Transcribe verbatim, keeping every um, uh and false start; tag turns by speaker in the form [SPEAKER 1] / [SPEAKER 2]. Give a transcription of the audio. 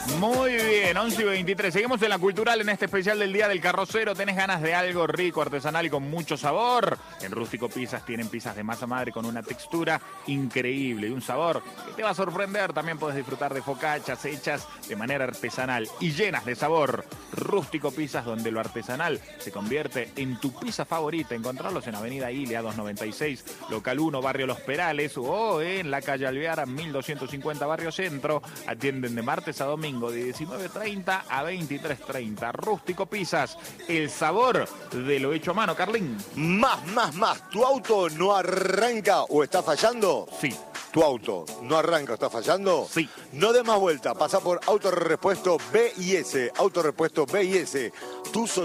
[SPEAKER 1] Muy bien, once y veintitrés. Seguimos en la cultural en este especial del Día del Carrocero. ¿Tenés ganas de algo rico, artesanal y con mucho sabor? En Rústico Pizzas tienen pizzas de masa madre con una textura increíble y un sabor que te va a sorprender. También puedes disfrutar de focachas hechas de manera artesanal y llenas de sabor. Rústico Pizzas, donde lo artesanal se convierte en tu pizza favorita. Encontrarlos en Avenida Ilia doscientos noventa y seis, local uno, Barrio Los Perales, o en la calle Alvear, mil doscientos cincuenta, Barrio Centro. Atienden de martes a domingo de diecinueve treinta a veintitrés treinta. Rústico Pizzas, el sabor de lo hecho a mano. Carlín.
[SPEAKER 2] Más, más, más. ¿Tu auto no arranca o está fallando?
[SPEAKER 1] Sí.
[SPEAKER 2] ¿Tu auto no arranca o está fallando?
[SPEAKER 1] Sí.
[SPEAKER 2] No des más vuelta. Pasa por Autorepuesto B I S. Autorepuesto B I S. Tu